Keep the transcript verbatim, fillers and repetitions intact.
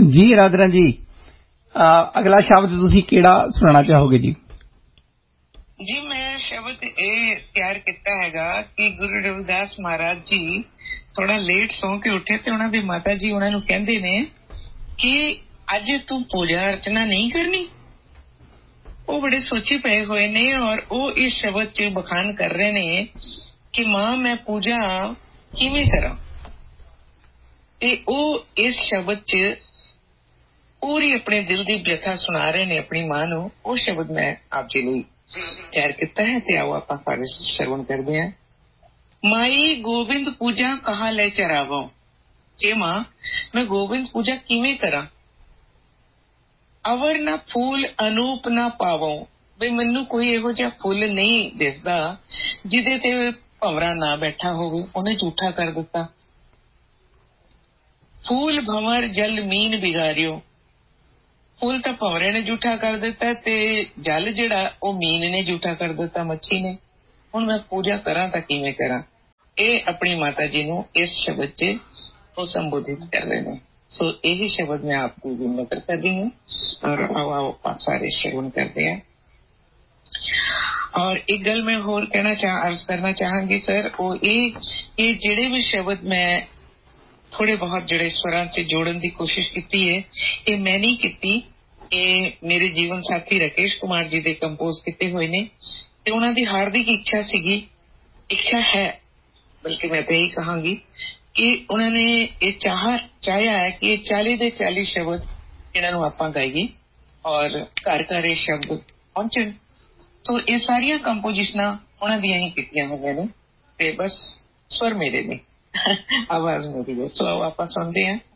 जी राधना जी, आ, अगला शब्द तुसी केड़ा सुनाना चाहोगे जी? जी मैं शब्द ये तैयार किया हैगा कि गुरु रविदास महाराज जी थोड़ा लेट सौ के उठे ते उन्हां दी माता जी उन्हां नूं कहंदे ने कि अज तू पूजा अर्चना नहीं करनी। वो बड़े सोची पे हुए ने और वो इस शब्द च बखान कर रहे ने कि मां मैं पूजा किवें करा। ते वो इस शब्द च पूरी अपने दिल की व्यथा सुना रहे ने अपनी मां नूं। वो शब्द मैं आप जी लई तैयार किया है ते आओ आपां सारे श्रवण करदे हां। माई गोविंद पूजा कहा ले चरावो। जे मां मैं गोविंद पूजा किवें करा। अवर ना फूल अनूप ना पावो। बे मैनू कोई इहो जिहा फुल नहीं दिसदा जिदे ते भंवरा ना बैठा होवे, उन्हें झूठा कर दिता। फूल भंवर जल मीन बिगाड़ियो। फूल तो भंवरे ने झूठा कर दिता ते जल जिहड़ा ओ मीन ने झूठा कर दिता, मच्छी ने। हुण मैं पूजा करा तां किवें करा। ये अपनी माता जी नूं इस शब्द च वो संबोधित कर रहे हैं। सो यही शब्द मैं आपको विनम्र कर रही हूँ और आओ आओ आप सारे श्रवण करते हैं। और एक गल मैं होर कहना चाह अर्ज करना चाहांगी सर, वो ये ये जिहड़े भी शब्द मैं थोड़े बहुत जिहड़े स्वरां से जोड़न की कोशिश की है, ये मैं नहीं की, ये मेरे जीवन साथी राकेश कुमार जी दे कंपोज किए हुए ने ते उन्हां दी हार्दिक इच्छा सीगी, इच्छा है बल्कि मैं तो यही कहांगी कि उन्होंने ये चाह चाहया है कि ये चाली दे चाली शब्द इन्हों आप गाइए और घर घर ये शब्द पहुंचन। तो ये सारिया कंपोजिशना उन्होंने ही कीतियां हुई ने ते बस स्वर मेरे ने आवाज मेरी है। सो आप सुनते हैं